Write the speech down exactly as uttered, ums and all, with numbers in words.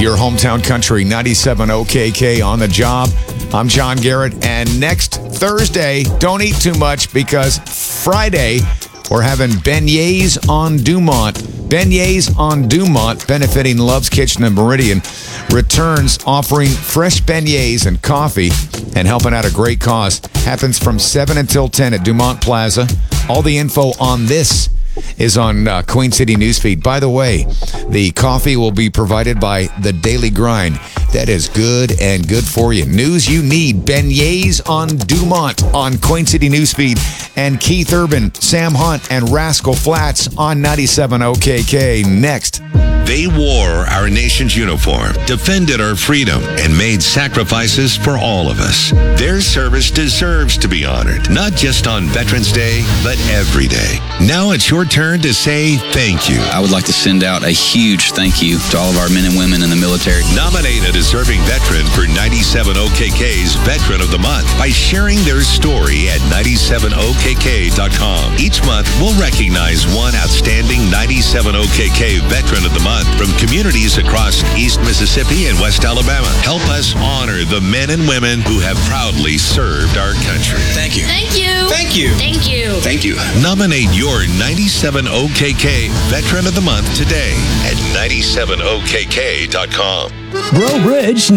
your hometown country, ninety-seven O K K on the job. I'm John Garrett, and next Thursday, don't eat too much because Friday, we're having beignets on Dumont. Beignets on Dumont, benefiting Love's Kitchen and Meridian, returns offering fresh beignets and coffee and helping out a great cause. Happens from seven until ten at Dumont Plaza. All the info on this is on uh, Queen City Newsfeed. By the way, the coffee will be provided by The Daily Grind. That is good and good for you. News you need. Beignets on Dumont on Queen City Newsfeed. And Keith Urban, Sam Hunt, and Rascal Flatts on ninety-seven O K K. Next. They wore our nation's uniform, defended our freedom, and made sacrifices for all of us. Their service deserves to be honored, not just on Veterans Day, but every day. Now it's your turn to say thank you. I would like to send out a huge thank you to all of our men and women in the military. Nominate a deserving veteran for ninety-seven O K K's Veteran of the Month by sharing their story at ninety-seven O K K dot com. Each month, we'll recognize one outstanding ninety-seven O K K Veteran of the Month from communities across East Mississippi and West Alabama. Help us honor the men and women who have proudly served our country. Thank you. Thank you. Thank you. Thank you. Thank you. Nominate your ninety-seven O K K Veteran of the Month today at ninety-seven O K K dot com. Bro Bridge